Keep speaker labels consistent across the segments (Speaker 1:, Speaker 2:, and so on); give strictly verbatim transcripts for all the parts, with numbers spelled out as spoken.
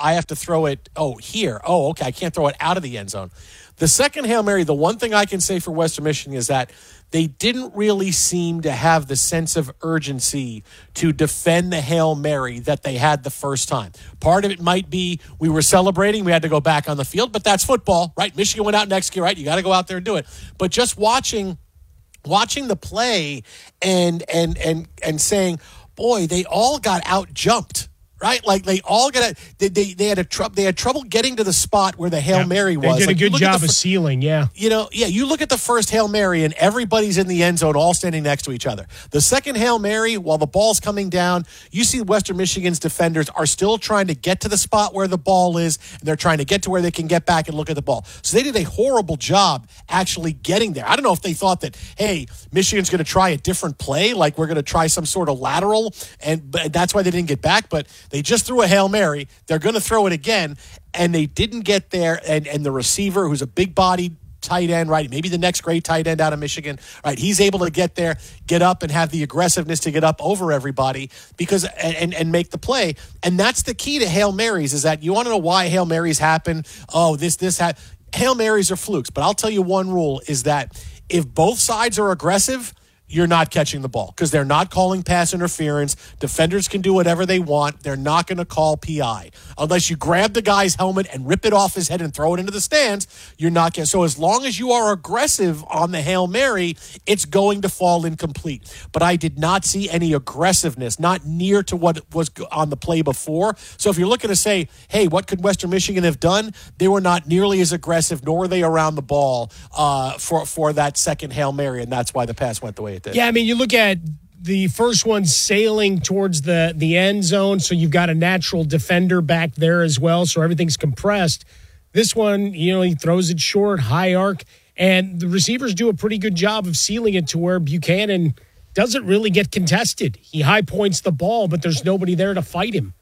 Speaker 1: I have to throw it, oh, here. Oh, okay, I can't throw it out of the end zone. The second Hail Mary, the one thing I can say for Western Michigan is that they didn't really seem to have the sense of urgency to defend the Hail Mary that they had the first time. Part of it might be we were celebrating, we had to go back on the field, but that's football, right? Michigan went out next year, right? You got to go out there and do it. But just watching watching the play and and and and saying, boy, they all got out jumped. Right, like they all got they they, they had a tr- they had trouble getting to the spot where the Hail
Speaker 2: yeah,
Speaker 1: Mary was.
Speaker 2: They did
Speaker 1: like,
Speaker 2: a good job
Speaker 1: fir-
Speaker 2: of sealing, yeah.
Speaker 1: You know, yeah. You look at the first Hail Mary, and everybody's in the end zone, all standing next to each other. The second Hail Mary, while the ball's coming down, you see Western Michigan's defenders are still trying to get to the spot where the ball is, and they're trying to get to where they can get back and look at the ball. So they did a horrible job actually getting there. I don't know if they thought that, hey, Michigan's going to try a different play, like we're going to try some sort of lateral, and but that's why they didn't get back. But they just threw a Hail Mary. They're going to throw it again, and they didn't get there. And, and the receiver, who's a big-bodied tight end, right, maybe the next great tight end out of Michigan, right, he's able to get there, get up, and have the aggressiveness to get up over everybody because and, and make the play. And that's the key to Hail Marys is that you want to know why Hail Marys happen. Oh, this, this, ha- Hail Marys are flukes. But I'll tell you one rule is that if both sides are aggressive, you're not catching the ball because they're not calling pass interference. Defenders can do whatever they want. They're not going to call P I. Unless you grab the guy's helmet and rip it off his head and throw it into the stands, you're not going to. So as long as you are aggressive on the Hail Mary, it's going to fall incomplete. But I did not see any aggressiveness, not near to what was on the play before. So if you're looking to say, hey, what could Western Michigan have done? They were not nearly as aggressive, nor were they around the ball uh, for, for that second Hail Mary, and that's why the pass went the way it did.
Speaker 2: Yeah, I mean, you look at the first one sailing towards the, the end zone, so you've got a natural defender back there as well, so everything's compressed. This one, you know, he throws it short, high arc, and the receivers do a pretty good job of sealing it to where Buchanan doesn't really get contested. He high points the ball, but there's nobody there to fight him.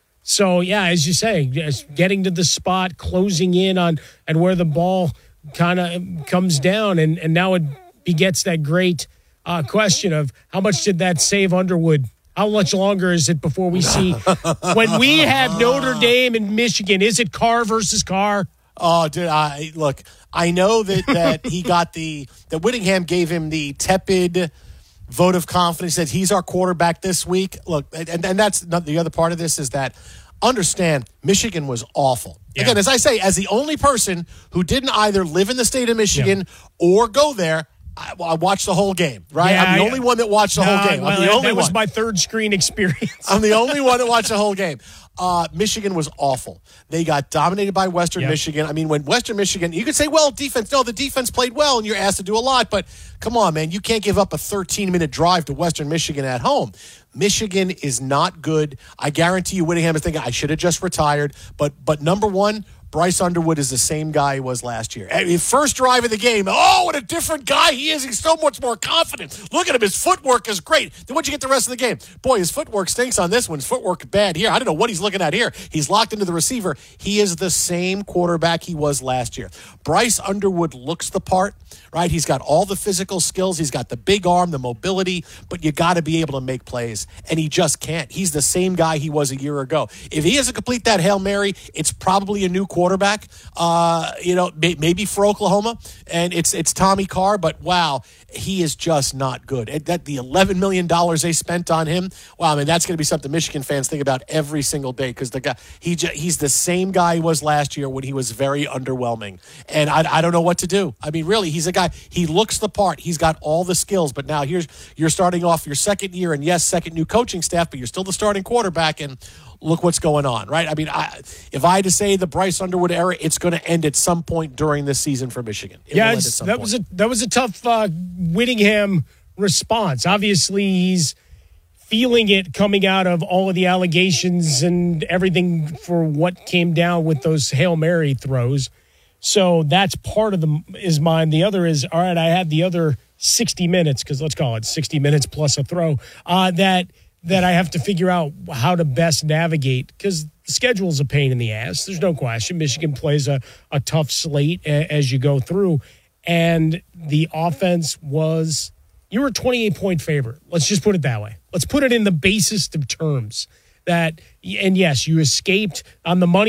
Speaker 2: So, yeah, as you say, just getting to the spot, closing in on and where the ball kind of comes down, and, and now it begets that great Uh, question of how much did that save Underwood? How much longer is it before we see when we have Notre Dame and Michigan? Is it Carr versus Carr?
Speaker 1: Oh, dude! I look. I know that, that he got the that Whittingham gave him the tepid vote of confidence that he's our quarterback this week. Look, and, and that's not, the other part of this is that understand Michigan was awful. Yeah. Again, as I say, as the only person who didn't either live in the state of Michigan yeah. or go there. I, I watched the whole game, right?
Speaker 2: Yeah,
Speaker 1: I'm the
Speaker 2: I,
Speaker 1: only one that watched the
Speaker 2: no,
Speaker 1: whole game. I'm
Speaker 2: well,
Speaker 1: the only
Speaker 2: that was
Speaker 1: one.
Speaker 2: my third screen experience.
Speaker 1: I'm the only one that watched the whole game. Uh, Michigan was awful. They got dominated by Western yep. Michigan. I mean, when Western Michigan, you could say, well, defense, no, the defense played well, and you're asked to do a lot. But come on, man, you can't give up a thirteen-minute drive to Western Michigan at home. Michigan is not good. I guarantee you Whittingham is thinking, I should have just retired. But but number one, Bryce Underwood is the same guy he was last year. I mean, first drive of the game, oh, what a different guy he is. He's so much more confident. Look at him. His footwork is great. Then what'd you get the rest of the game? Boy, his footwork stinks on this one. His footwork bad here. I don't know what he's looking at here. He's locked into the receiver. He is the same quarterback he was last year. Bryce Underwood looks the part, right? He's got all the physical skills. He's got the big arm, the mobility, but you got to be able to make plays, and he just can't. He's the same guy he was a year ago. If he doesn't complete that Hail Mary, it's probably a new quarterback. Uh, you know, maybe for Oklahoma, and it's it's Tommy Carr, but wow, he is just not good. And that the eleven million dollars they spent on him, wow, I mean, that's going to be something Michigan fans think about every single day because the guy he he's the same guy he was last year when he was very underwhelming, and I, I don't know what to do. I mean, really, he's a guy. He looks the part. He's got all the skills, but now here's you're starting off your second year, and yes, second new coaching staff, but you're still the starting quarterback, and look what's going on, right? I mean, I, if I had to say the Bryce Underwood era, it's going to end at some point during this season for Michigan. It
Speaker 2: yeah, that point. was a that was a tough uh, Whittingham response. Obviously, he's feeling it coming out of all of the allegations and everything for what came down with those Hail Mary throws. So that's part of the his mind. The other is, all right, I have the other sixty minutes, because let's call it sixty minutes plus a throw, uh, that that I have to figure out how to best navigate, because the schedule is a pain in the ass. There's no question. Michigan plays a, a tough slate a, as you go through. And the offense was, you were a twenty-eight point favorite. Let's just put it that way. Let's put it in the basest of terms. That, and yes, you escaped on the money